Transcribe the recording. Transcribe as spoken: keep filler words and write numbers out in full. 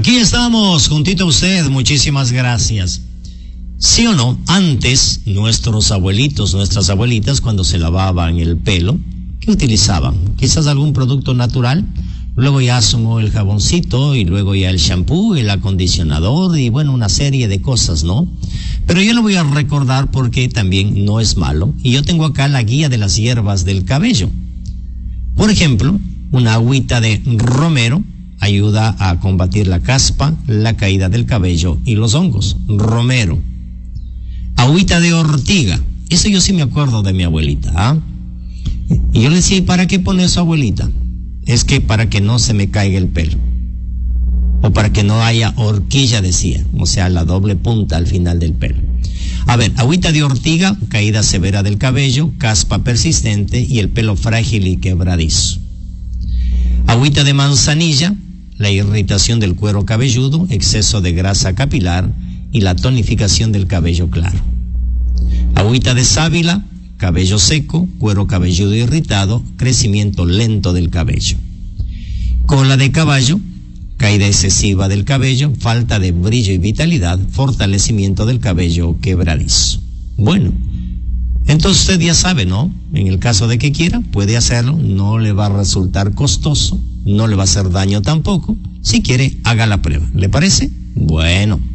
Aquí estamos, juntito a usted, muchísimas gracias. ¿Sí o no? Antes, nuestros abuelitos, nuestras abuelitas, cuando se lavaban el pelo, ¿qué utilizaban? Quizás algún producto natural, luego ya sumó el jaboncito, y luego ya el shampoo, el acondicionador, y bueno, una serie de cosas, ¿no? Pero yo lo voy a recordar porque también no es malo, y yo tengo acá la guía de las hierbas del cabello. Por ejemplo, una agüita de romero ayuda a combatir la caspa, la caída del cabello y los hongos. Romero. Agüita de ortiga. Eso yo sí me acuerdo de mi abuelita, ¿ah? Y yo le decía, ¿y para qué pone eso, abuelita? Es que para que no se me caiga el pelo. O para que no haya horquilla, decía. O sea, la doble punta al final del pelo. A ver, agüita de ortiga, caída severa del cabello, caspa persistente y el pelo frágil y quebradizo. Agüita de manzanilla, la irritación del cuero cabelludo, exceso de grasa capilar y la tonificación del cabello claro. Agüita de sábila, cabello seco, cuero cabelludo irritado, crecimiento lento del cabello. Cola de caballo, caída excesiva del cabello, falta de brillo y vitalidad, fortalecimiento del cabello quebradizo. Bueno, entonces usted ya sabe, ¿no? En el caso de que quiera, puede hacerlo, no le va a resultar costoso, no le va a hacer daño tampoco. Si quiere, haga la prueba. ¿Le parece? Bueno.